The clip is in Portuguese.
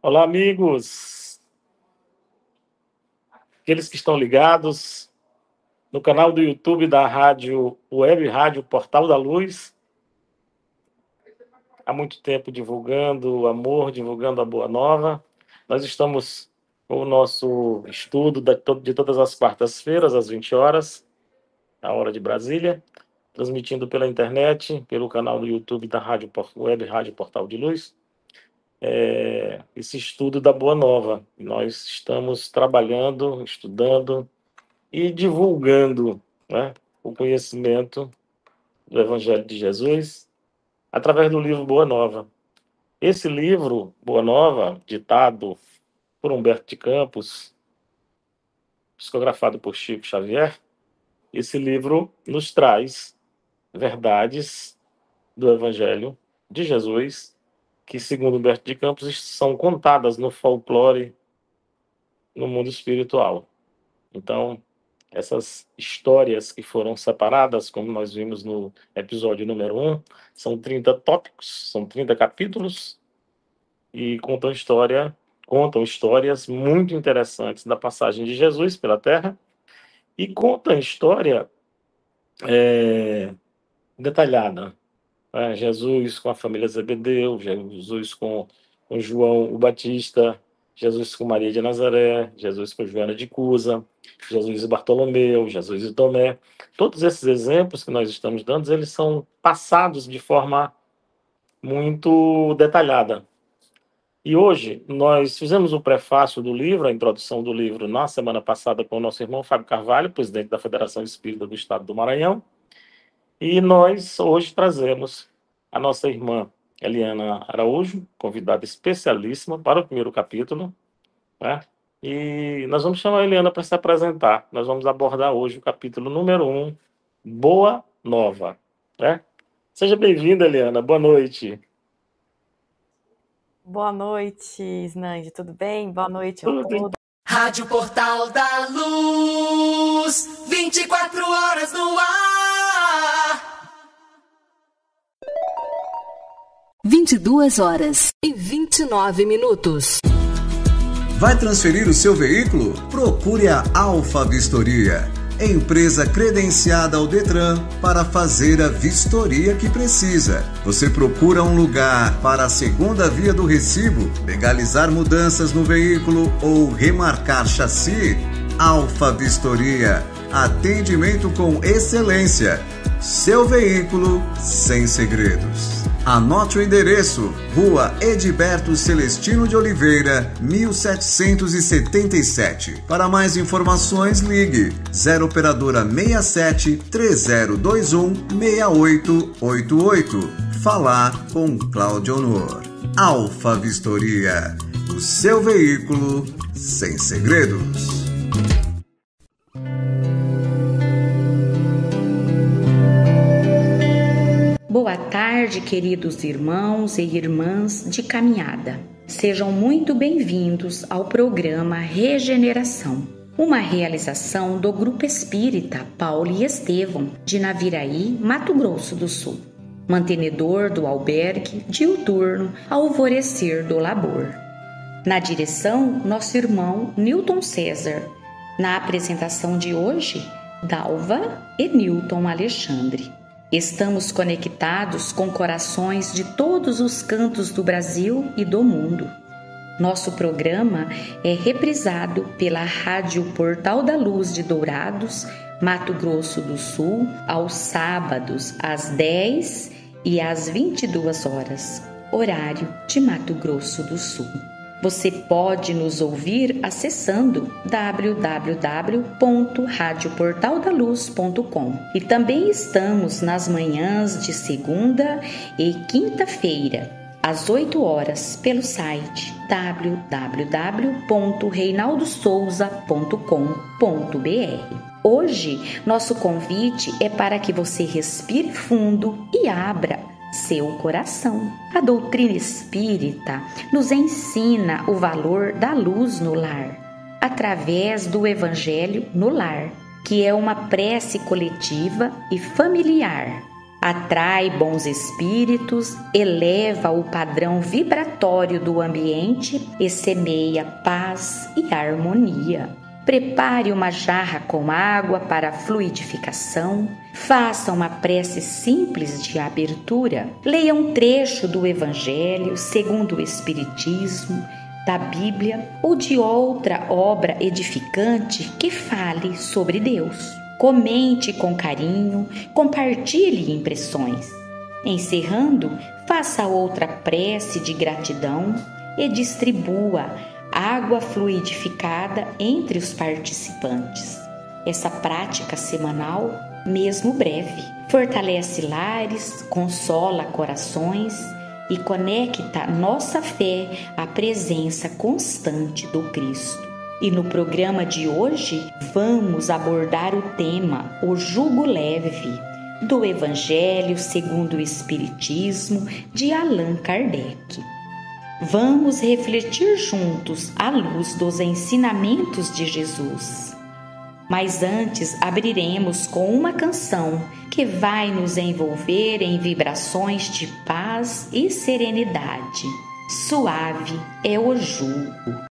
Olá, amigos, aqueles que estão ligados no canal do YouTube da Rádio Web Rádio Portal da Luz. Há muito tempo divulgando o amor, divulgando a Boa Nova. Nós estamos com o nosso estudo de todas as quartas-feiras, às 20 horas, a hora de Brasília, transmitindo pela internet, pelo canal do YouTube da Web Rádio Portal de Luz. Esse estudo da Boa Nova. Nós estamos trabalhando, estudando e divulgando, né, o conhecimento do Evangelho de Jesus através do livro Boa Nova. Esse livro, Boa Nova, ditado por Humberto de Campos, psicografado por Chico Xavier, esse livro nos traz verdades do Evangelho de Jesus que, segundo Humberto de Campos, são contadas no folclore, no mundo espiritual. Então, essas histórias que foram separadas, como nós vimos no episódio número 1, são 30 tópicos, são 30 capítulos, e contam histórias muito interessantes da passagem de Jesus pela Terra, e contam a história detalhada. Jesus com a família Zebedeu, Jesus com João o Batista, Jesus com Maria de Nazaré, Jesus com Joana de Cusa, Jesus e Bartolomeu, Jesus e Tomé. Todos esses exemplos que nós estamos dando, eles são passados de forma muito detalhada. E hoje nós fizemos o prefácio do livro, a introdução do livro, na semana passada com o nosso irmão Fábio Carvalho, presidente da Federação Espírita do Estado do Maranhão. E nós hoje trazemos a nossa irmã Eliana Araújo, convidada especialíssima para o primeiro capítulo, né? E nós vamos chamar a Eliana para se apresentar. Nós vamos abordar hoje o capítulo número 1, Boa Nova, né? Seja bem-vinda, Eliana. Boa noite. Boa noite, Isnande. Tudo bem? Boa noite a todos. Rádio Portal da Luz, 24 horas no ar. 22h29. Vai transferir o seu veículo? Procure a Alfa Vistoria, empresa credenciada ao Detran para fazer a vistoria que precisa. Você procura um lugar para a segunda via do recibo, legalizar mudanças no veículo ou remarcar chassi? Alfa Vistoria, atendimento com excelência. Seu veículo sem segredos. Anote o endereço: Rua Edilberto Celestino de Oliveira, 1777. Para mais informações, ligue 0 operadora 67 3021 6888. Falar com Cláudio Honor. Alfa Vistoria, o seu veículo sem segredos. Boa tarde, queridos irmãos e irmãs de caminhada. Sejam muito bem-vindos ao programa Regeneração, uma realização do Grupo Espírita Paulo e Estevão, de Naviraí, Mato Grosso do Sul, mantenedor do albergue diuturno Alvorecer do Labor. Na direção, nosso irmão Newton César. Na apresentação de hoje, Dalva e Newton Alexandre. Estamos conectados com corações de todos os cantos do Brasil e do mundo. Nosso programa é reprisado pela Rádio Portal da Luz de Dourados, Mato Grosso do Sul, aos sábados às 10 e às 22 horas, horário de Mato Grosso do Sul. Você pode nos ouvir acessando www.radioportaldaluz.com e também estamos nas manhãs de segunda e quinta-feira, às 8 horas, pelo site www.reinaldosouza.com.br. Hoje, nosso convite é para que você respire fundo e abra seu coração. A doutrina espírita nos ensina o valor da luz no lar, através do Evangelho no Lar, que é uma prece coletiva e familiar, atrai bons espíritos, eleva o padrão vibratório do ambiente e semeia paz e harmonia. Prepare uma jarra com água para a fluidificação, faça uma prece simples de abertura, leia um trecho do Evangelho segundo o Espiritismo, da Bíblia ou de outra obra edificante que fale sobre Deus. Comente com carinho, compartilhe impressões. Encerrando, faça outra prece de gratidão e distribua água fluidificada entre os participantes. Essa prática semanal, mesmo breve, fortalece lares, consola corações e conecta nossa fé à presença constante do Cristo. E no programa de hoje, vamos abordar o tema O Jugo Leve, do Evangelho segundo o Espiritismo, de Allan Kardec. Vamos refletir juntos à luz dos ensinamentos de Jesus. Mas antes abriremos com uma canção que vai nos envolver em vibrações de paz e serenidade. Suave é o jugo.